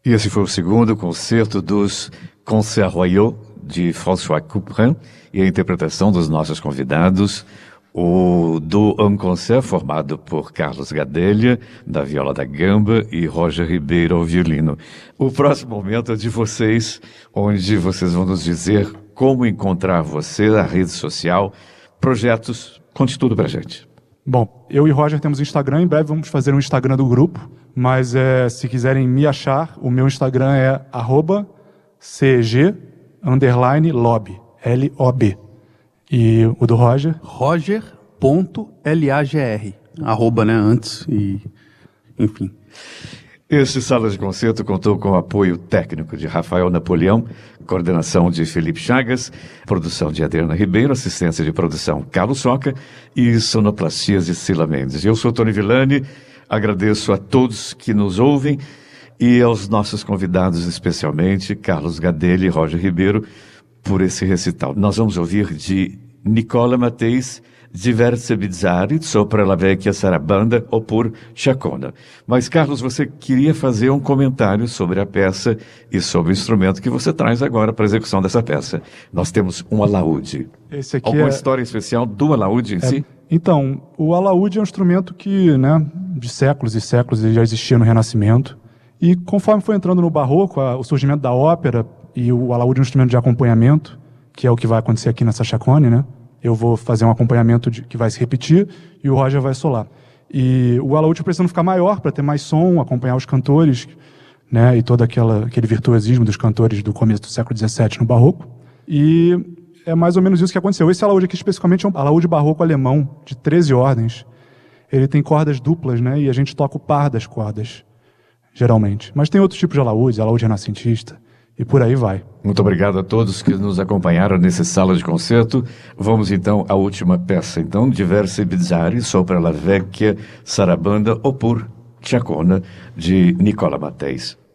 E esse foi o segundo concerto dos Concerts Royaux de François Couperin e a interpretação dos nossos convidados, o do Un Concert formado por Carlos Gadelha, da viola da gamba, e Roger Ribeiro ao violino. O próximo momento é de vocês, onde vocês vão nos dizer como encontrar você na rede social, projetos, conte tudo pra gente. Bom, eu e Roger temos Instagram, em breve vamos fazer um Instagram do grupo, mas se quiserem me achar, o meu Instagram é @cg_lobby, L-O-B. E o do Roger? Roger.lagr, arroba, né, antes, e enfim. Este Sala de Concerto contou com o apoio técnico de Rafael Napoleão, coordenação de Felipe Chagas, produção de Adriana Ribeiro, assistência de produção Carlos Soca e sonoplastias de Cila Mendes. Eu sou Tony Villani, agradeço a todos que nos ouvem e aos nossos convidados, especialmente Carlos Gadelha e Roger Ribeiro, por esse recital. Nós vamos ouvir de Nicola Matteis, Diverse Bizzarri, sopra la vecchia sarabanda, oppure Chacona. Mas, Carlos, você queria fazer um comentário sobre a peça e sobre o instrumento que você traz agora para a execução dessa peça. Nós temos um alaúde. Esse aqui Alguma história especial do alaúde em si? Então, o alaúde é um instrumento que, de séculos e séculos, ele já existia no Renascimento. E conforme foi entrando no Barroco, o surgimento da ópera, e o alaúde é um instrumento de acompanhamento, que é o que vai acontecer aqui nessa Chacone, né? Eu vou fazer um acompanhamento que vai se repetir e o Roger vai solar. E o alaúde precisando ficar maior para ter mais som, acompanhar os cantores, né? E todo aquele virtuosismo dos cantores do começo do século XVII no Barroco. E é mais ou menos isso que aconteceu. Esse alaúde aqui especificamente é um alaúde barroco alemão de 13 ordens. Ele tem cordas duplas, né? E a gente toca o par das cordas, geralmente. Mas tem outros tipos de alaúde renascentista. E por aí vai. Muito obrigado a todos que nos acompanharam nesse Sala de Concerto. Vamos então à última peça, então, Diverse Bizzarri, sopra la vecchia sarabanda, oppure Chacona, de Nicola Matteis.